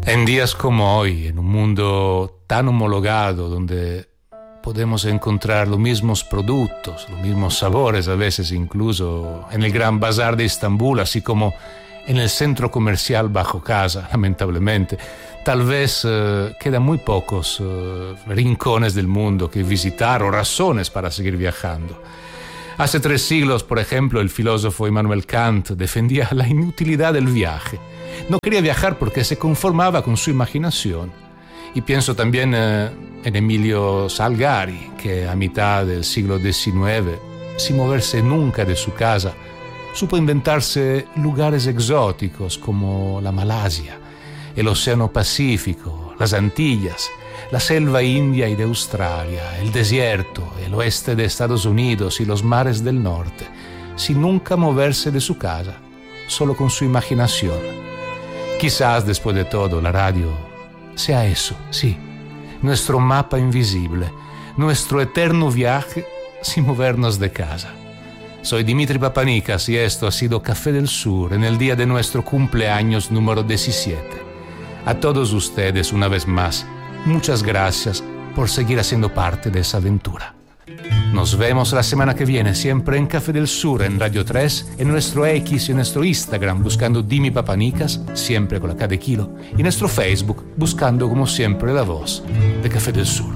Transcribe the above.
En días como hoy, en un mundo tan homologado, donde podemos encontrar los mismos productos, los mismos sabores, a veces incluso en el Gran Bazar de Estambul, así como en el centro comercial bajo casa, lamentablemente, tal vez quedan muy pocos rincones del mundo que visitar o razones para seguir viajando. Hace 3 siglos, por ejemplo, el filósofo Immanuel Kant defendía la inutilidad del viaje. No quería viajar porque se conformaba con su imaginación. Y pienso también en Emilio Salgari, que a mitad del siglo XIX, sin moverse nunca de su casa, supo inventarse lugares exóticos como la Malasia, el Océano Pacífico, las Antillas, la selva india y de Australia, el desierto, el oeste de Estados Unidos y los mares del norte, sin nunca moverse de su casa, solo con su imaginación. Quizás, después de todo, la radio sea eso, sí, nuestro mapa invisible, nuestro eterno viaje sin movernos de casa. Soy Dimitri Papanikas y esto ha sido Café del Sur en el día de nuestro cumpleaños número 17. A todos ustedes, una vez más, muchas gracias por seguir haciendo parte de esa aventura. Nos vemos la semana que viene, siempre en Café del Sur, en Radio 3, en nuestro X y en nuestro Instagram, buscando Dimi Papanikas, siempre con la K de kilo, y en nuestro Facebook, buscando como siempre la voz de Café del Sur.